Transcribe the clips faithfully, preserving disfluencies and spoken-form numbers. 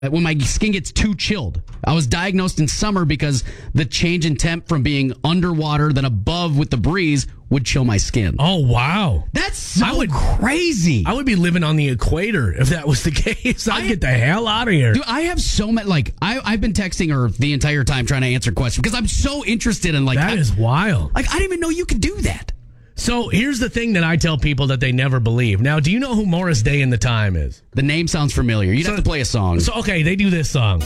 when my skin gets too chilled. I was diagnosed in summer because the change in temp from being underwater than above with the breeze would chill my skin. Oh, wow. That's so I would, crazy. I would be living on the equator if that was the case. I'd I, get the hell out of here. Dude, I have so many, like, I, I've been texting her the entire time trying to answer questions because I'm so interested in, like. That I, is wild. Like, I didn't even know you could do that. So here's the thing that I tell people that they never believe. Now, do you know who Morris Day and the Time is? The name sounds familiar. You'd so, have to play a song. So, okay, they do this song.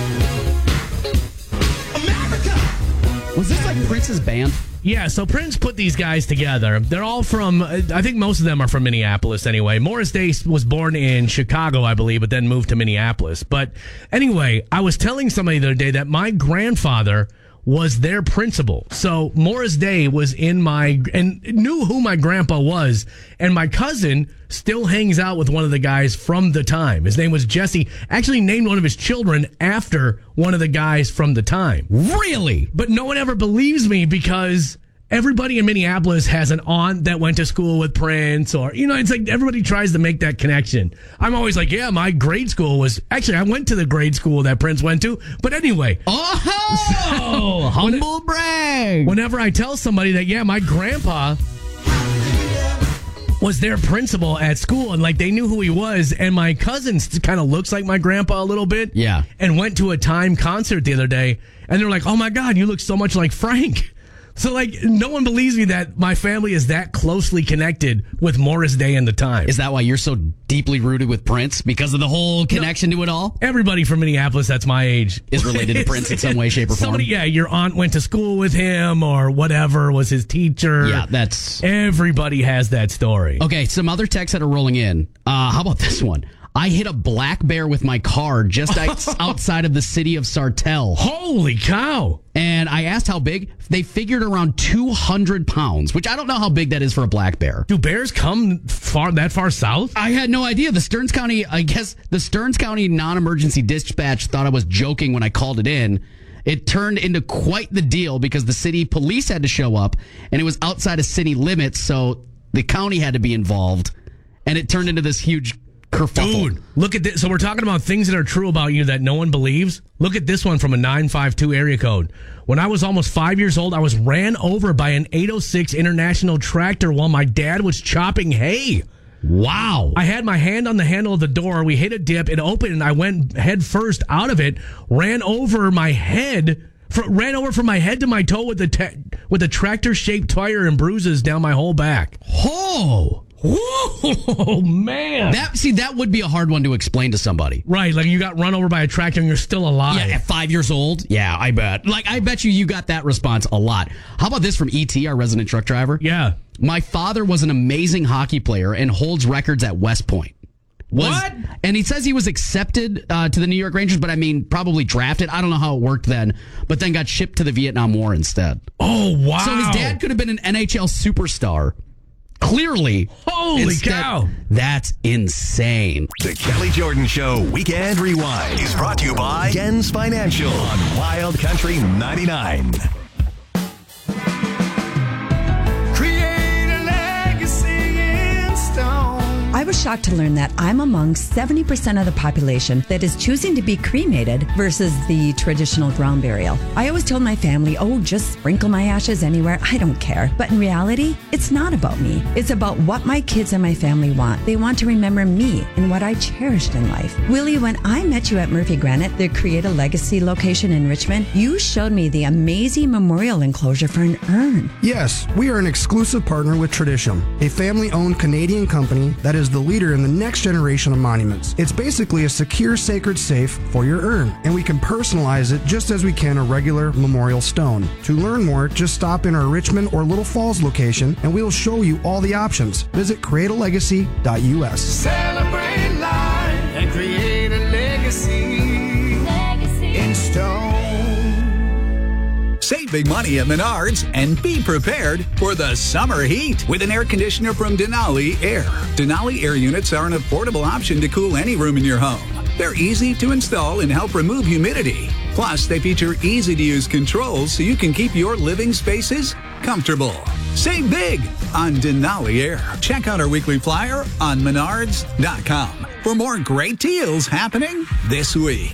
America! Was this like Prince's band? Yeah, so Prince put these guys together. They're all from, I think most of them are from Minneapolis anyway. Morris Day was born in Chicago, I believe, but then moved to Minneapolis. But anyway, I was telling somebody the other day that my grandfather was their principal. So Morris Day was in my, and knew who my grandpa was. And my cousin still hangs out with one of the guys from the Time. His name was Jesse. Actually named one of his children after one of the guys from the Time. Really? But no one ever believes me because everybody in Minneapolis has an aunt that went to school with Prince, or, you know, it's like everybody tries to make that connection. I'm always like, yeah, my grade school was, actually, I went to the grade school that Prince went to. But anyway. Oh, so, humble when, brag. Whenever I tell somebody that, yeah, my grandpa was their principal at school, and like they knew who he was, and my cousin kind of looks like my grandpa a little bit. Yeah. And went to a Time concert the other day, and they're like, oh my God, you look so much like Frank. So, like, no one believes me that my family is that closely connected with Morris Day and the Time. Is that why you're so deeply rooted with Prince? Because of the whole connection no, to it all? Everybody from Minneapolis that's my age is related to Prince in some way, shape, or form. Somebody, yeah, your aunt went to school with him or whatever, was his teacher. Yeah, that's... Everybody has that story. Okay, some other texts that are rolling in. Uh, how about this one? I hit a black bear with my car just outside of the city of Sartell. Holy cow. And I asked how big. They figured around two hundred pounds, which I don't know how big that is for a black bear. Do bears come far that far south? I had no idea. The Stearns County, I guess the Stearns County non-emergency dispatch thought I was joking when I called it in. It turned into quite the deal because the city police had to show up, and it was outside of city limits, so the county had to be involved, and it turned into this huge kerfuffle. Dude, look at this. So we're talking about things that are true about you that no one believes. Look at this one from a nine five two area code. When I was almost five years old, I was ran over by an eight oh six International tractor while my dad was chopping hay. Wow. I had my hand on the handle of the door. We hit a dip. It opened, and I went head first out of it, ran over my head, for, ran over from my head to my toe with the te- with a tractor-shaped tire and bruises down my whole back. Oh. Oh, man. That see, that would be a hard one to explain to somebody. Right, like you got run over by a tractor and you're still alive. Yeah, at five years old? Yeah, I bet. Like, I bet you you got that response a lot. How about this from E T, our resident truck driver? Yeah. My father was an amazing hockey player and holds records at West Point. Was, what? And he says he was accepted uh, to the New York Rangers, but I mean, probably drafted. I don't know how it worked then, but then got shipped to the Vietnam War instead. Oh, wow. So his dad could have been an N H L superstar. Clearly. Holy Instead, cow. That's insane. The Kelly Jordan Show Weekend Rewind is brought to you by Gens Financial on Wild Country ninety-nine. Create a legacy in stone. I was shocked to learn that I'm among seventy percent of the population that is choosing to be cremated versus the traditional ground burial. I always told my family, oh, just sprinkle my ashes anywhere. I don't care. But in reality, it's not about me. It's about what my kids and my family want. They want to remember me and what I cherished in life. Willie, when I met you at Murphy Granite, the Create a Legacy location in Richmond, you showed me the amazing memorial enclosure for an urn. Yes, we are an exclusive partner with Tradition, a family-owned Canadian company that is the leader in the next generation of monuments. It's basically a secure, sacred safe for your urn, and we can personalize it just as we can a regular memorial stone. To learn more, just stop in our Richmond or Little Falls location, and we will show you all the options. Visit create a legacy dot U S. Celebrate life and create a legacy, legacy. In stone. Save big money at Menards and be prepared for the summer heat with an air conditioner from Denali Air. Denali Air units are an affordable option to cool any room in your home. They're easy to install and help remove humidity. Plus, they feature easy-to-use controls so you can keep your living spaces comfortable. Save big on Denali Air. Check out our weekly flyer on menards dot com. for more great deals happening this week.